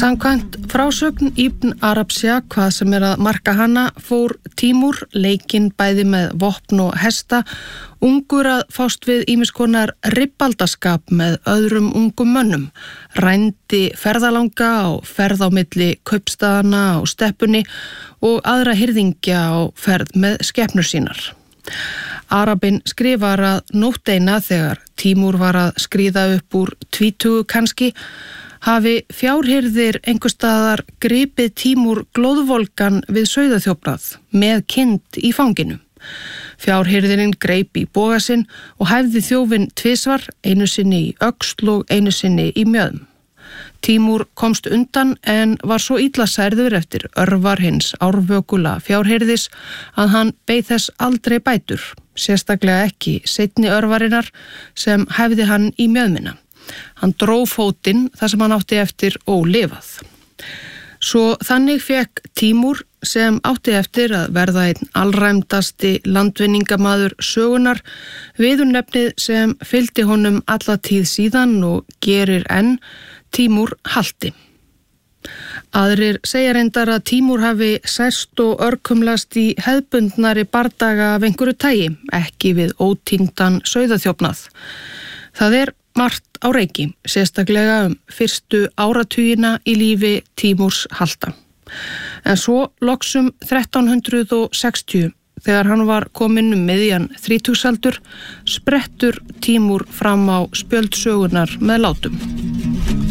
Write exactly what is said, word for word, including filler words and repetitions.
Samkvæmt frásögn Ibn Arabsja, hvað sem er að marka hana, fór Tímúr leikinn bæði með vopn og hesta, ungur að fást við ýmiss konar ribbaldaskap með öðrum ungum mönnum, rændi ferðalanga á ferð á milli kaupstaðana á steppunni og aðra hirðingja á ferð með skepnur sínar. Arabinn skrifar að nótt eina þegar Tímúr var að skríða upp úr tvítugu kannski, hafi fjárhirðir einhverstaðar gripið Tímúr glóðvolgan við sauðaþjófnað með kind í fanginu. Fjárhirðirinn greip í boga sinn og hæfði þjófinn tvisvar, einu sinni í öxl og einu sinni í mjöðm. Tímúr komst undan en var svo illa særður eftir örvar hins árvökula fjárhirðis að hann beið þess aldrei bætur, sérstaklega ekki seinni örvarinnar sem hæfði hann í mjöðmina. Hann dró fótinn þar sem hann átti eftir ólifað. Svo þannig fekk Tímúr, sem átti eftir að verða einn allræmdasti landvinningamaður sögunar, viðurnefnið sem fylgdi honum alla tíð síðan og gerir enn, Tímúr halti. Aðrir segja reyndar að Tímúr hafi særst og örkumlast í hefðbundnari bardaga af einhverju tagi, ekki við ótíndan sauðaþjófnað. Það er margt á reiki, sérstaklega um fyrstu áratugina í lífi Tímúrs halta. En svo loksum þrettán hundruð sextíu, þegar hann var kominn um miðjan þrítugsaldur, sprettur Tímúr fram á spjöld sögunar með látum.